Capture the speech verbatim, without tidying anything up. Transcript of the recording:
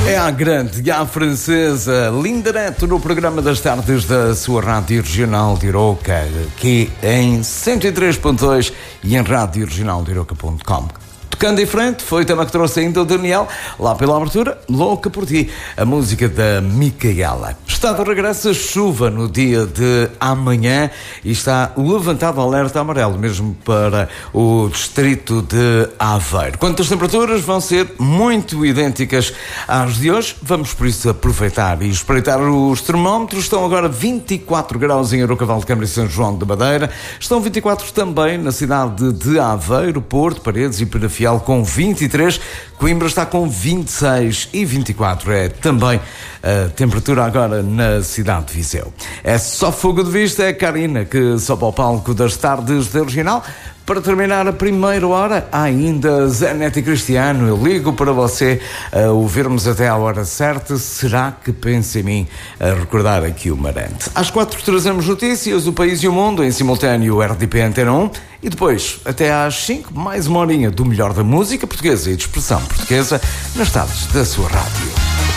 É a grande e a francesa Linda Neto no programa das tardes da sua Rádio Regional de Iroca, aqui em cento e três ponto dois e em rádio regional de iroca ponto com. Tocando em frente, foi o tema que trouxe ainda o Daniel, lá pela abertura, Louca por Ti, a música da Micaela. Está de regresso a chuva no dia de amanhã e está levantado alerta amarelo, mesmo para o distrito de Aveiro. Quanto às temperaturas, vão ser muito idênticas às de hoje. Vamos, por isso, aproveitar e espreitar os termómetros. Estão agora vinte e quatro graus em Aroca, Valdecâmara e São João da Madeira. Estão vinte e quatro também na cidade de Aveiro, Porto, Paredes e Penafiel, com vinte e três, Coimbra está com vinte e seis e vinte e quatro é também a temperatura agora na cidade de Viseu. É só fogo de vista, é a Karina que sobe ao palco das tardes da Regional. Para terminar a primeira hora, há ainda Zé Neto e Cristiano. Eu ligo para você a ouvirmos até à hora certa. Será que pensa em mim? A recordar aqui o Marante. Às quatro trazemos notícias do país e o mundo, em simultâneo R D P Antena um. E depois, até às cinco, mais uma horinha do melhor da música portuguesa e de expressão portuguesa nas tardes da sua rádio.